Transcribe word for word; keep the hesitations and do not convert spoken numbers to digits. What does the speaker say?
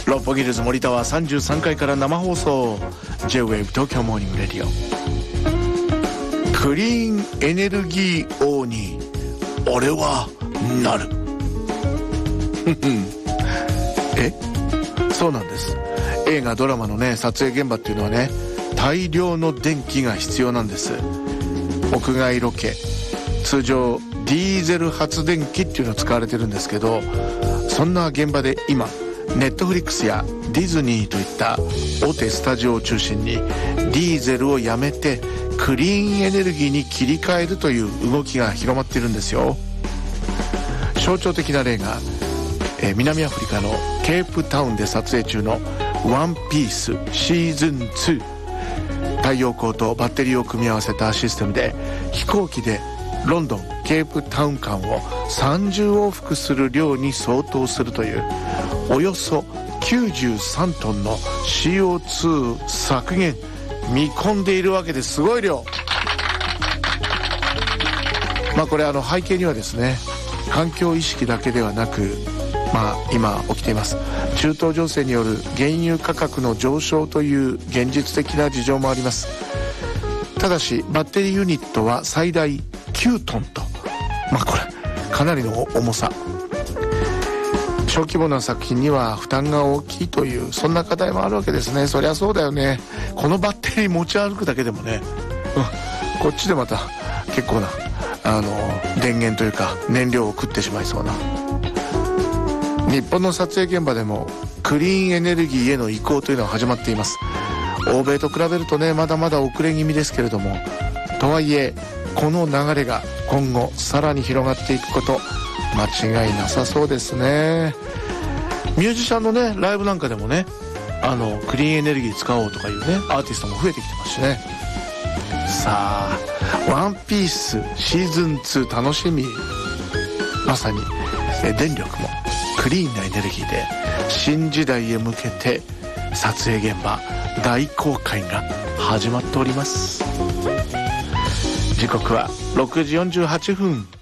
六本木ヒルズ森田はさんじゅうさんかいから生放送 J-ウェーブ 東京モーニングレディオ。クリーンエネルギー王に俺はなるえそうなんです。映画ドラマのね撮影現場っていうのはね大量の電気が必要なんです。屋外ロケ通常ディーゼル発電機っていうのを使われてるんですけど、そんな現場で今ネットフリックスやディズニーといった大手スタジオを中心にディーゼルをやめてクリーンエネルギーに切り替えるという動きが広まっているんですよ。象徴的な例が、えー、南アフリカのケープタウンで撮影中のワンピースシーズンツー。太陽光とバッテリーを組み合わせたシステムで飛行機でロンドンケープタウン間をさんじゅう往復する量に相当するというおよそきゅうじゅうさんトンの シーオーツー 削減見込んでいるわけです。すごい量。まあこれあの背景にはですね環境意識だけではなく、まあ今起きています中東情勢による原油価格の上昇という現実的な事情もあります。ただしバッテリーユニットは最大きゅうトンと、まあこれかなりの重さ。小規模な作品には負担が大きいというそんな課題もあるわけですね。そりゃそうだよね。このバッテリー持ち歩くだけでもね、うん、こっちでまた結構なあの電源というか燃料を食ってしまいそうな。日本の撮影現場でもクリーンエネルギーへの移行というのは始まっています。欧米と比べるとねまだまだ遅れ気味ですけれども、とはいえこの流れが今後さらに広がっていくこと間違いなさそうですね。ミュージシャンのねライブなんかでもねあのクリーンエネルギー使おうとかいうねアーティストも増えてきてますしね。さあワンピースシーズンツー楽しみ。まさにえ電力もクリーンなエネルギーで新時代へ向けて撮影現場大公開が始まっております。時刻はろくじよんじゅうはっぷん。